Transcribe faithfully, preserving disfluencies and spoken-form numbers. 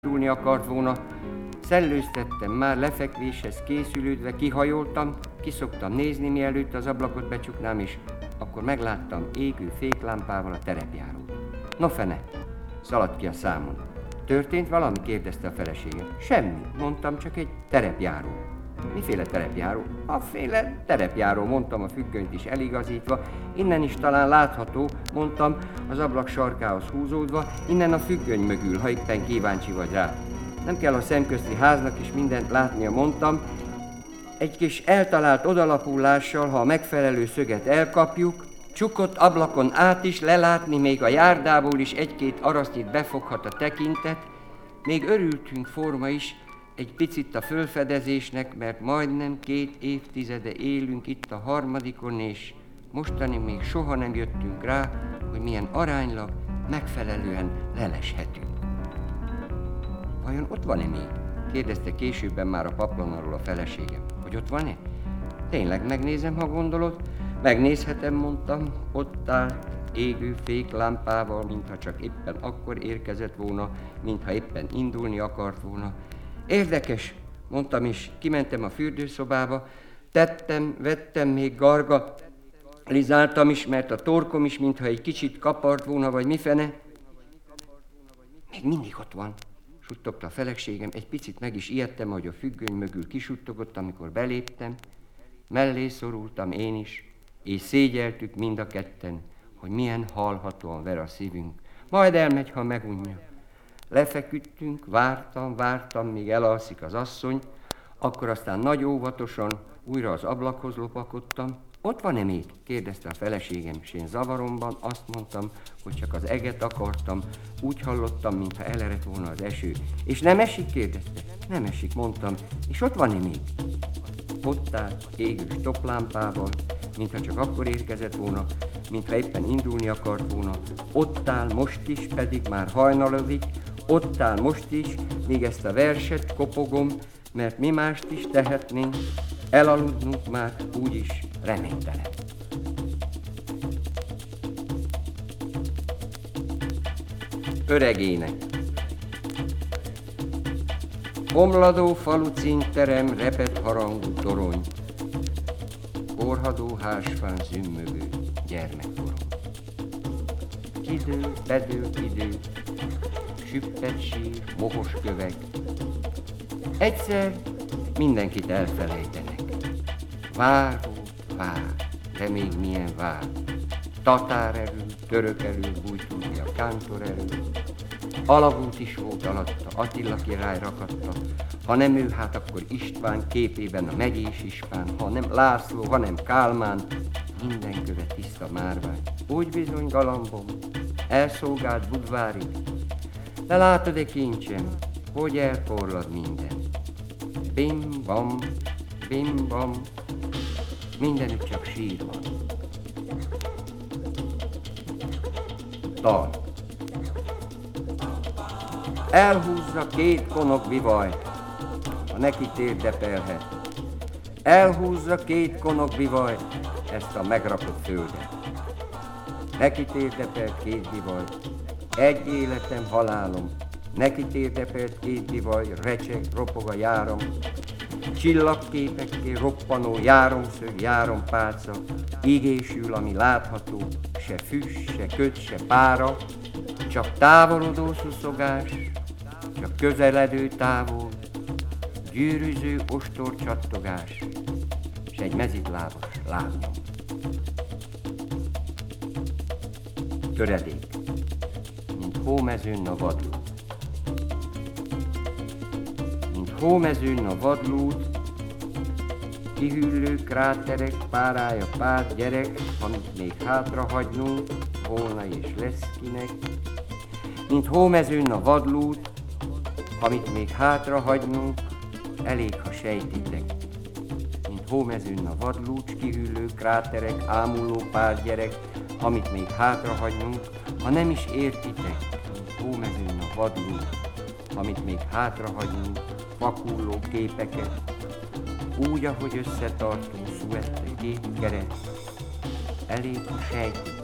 Indulni akart volna, szellőztettem már lefekvéshez készülődve, kihajoltam, kiszoktam nézni, mielőtt az ablakot becsuknám, és akkor megláttam égő féklámpával a terepjárót. No fene, szaladt ki a számon. Történt valami? Kérdezte a feleségem. Semmi, mondtam, csak egy terepjáró. Miféle terepjáró? Afféle terepjáró, mondtam, a függönyt is eligazítva. Innen is talán látható, mondtam, az ablak sarkához húzódva, innen a függöny mögül, ha éppen kíváncsi vagy rá. Nem kell a szemközti háznak is mindent látnia, mondtam. Egy kis eltalált odalapulással, ha a megfelelő szöget elkapjuk, csukott ablakon át is lelátni, még a járdából is egy-két arasztit befoghat a tekintet. Még örültünk forma is egy picit a fölfedezésnek, mert majdnem két évtizede élünk itt a harmadikon, és mostani még soha nem jöttünk rá, hogy milyen aránylag megfelelően leleshetünk. Vajon ott van-e még? Kérdezte későbben már a paplonról a feleségem. Hogy ott van-e? Tényleg megnézem, ha gondolod. Megnézhetem, mondtam. Ott állt égő féklámpával, mintha csak éppen akkor érkezett volna, mintha éppen indulni akart volna. Érdekes, mondtam, és kimentem a fürdőszobába. Tettem, vettem még garga, lizáltam is, mert a torkom is, mintha egy kicsit kapart volna, vagy mifene. Még mindig ott van, suttogta a feleségem. Egy picit meg is ijedtem, ahogy a függöny mögül kisuttogott, amikor beléptem. Mellé szorultam én is, és szégyeltük mind a ketten, hogy milyen halhatóan ver a szívünk. Majd elmegy, ha megunja. Lefeküdtünk, vártam, vártam, míg elalszik az asszony, akkor aztán nagy óvatosan újra az ablakhoz lopakodtam. Ott van-e még? Kérdezte a feleségem, és én zavaromban azt mondtam, hogy csak az eget akartam, úgy hallottam, mintha elerett volna az eső. És nem esik? Kérdezte. Nem esik, mondtam. És ott van-e még? Ott állt égő stoplámpával, mintha csak akkor érkezett volna, mintha éppen indulni akart volna. Ott áll most is, pedig már hajnalödik, ott áll most is, míg ezt a verset kopogom, mert mi mást is tehetnénk, elaludnunk már úgyis reménytelen. Öregének. Omladó falu cinterem, repett harangú torony, korhadó házfán zümmögő gyermekkorom. Kidő, bedő, idő, süppet sír, mohos kövek. Egyszer mindenkit elfelejtenek. Vár volt, vár, de még milyen vár. Tatár erő, török erő bújtulja, kántor erő. Alagút is volt alatta, Attila király rakatta. Ha nem ő, hát akkor István képében a megyés ispán. Ha nem László, hanem Kálmán, minden köve tiszta márvány. Úgy bizony, galambom, elszolgált Budvárig. De látod-e, kincsem, hogy elporlad minden? Bim-bam, bim-bam, mindenütt csak sír van. Dal. Elhúzza két konok bivaj, ha neki térdepelhet. Elhúzza két konok bivaj, ezt a megrakott földet. Neki térdepelt két bivaj, egy életem, halálom. Neki térdepelt két bivaj, recseg, ropog a járom. Csillagképekké roppanó járomszög, járompálca, ígésül, ami látható, se füst, se köt, se pára, csak távolodó szuszogás, csak közeledő távol, gyűrűző ostor csattogás, s egy mezitlábas lábnyom. Töredék, mint hómezőn a vadló. Mint hómezőn a vadlót, kihűlő kráterek, párája pár gyerek, amit még hátra hagynunk, volna és lesz kinek. Mint hómezőn a vadlót, amit még hátra hagynunk, elég, ha sejtitek. Mint hómezőn a vadlót, kihűlő kráterek, ámuló pár gyerek, amit még hátra hagynunk, ha nem is értitek. Mint hómezőn a vadlót, amit még hátra hagynunk, vakulló képeket, úgy, ahogy összetartunk szüvette két keret, elég, ha sejtitek.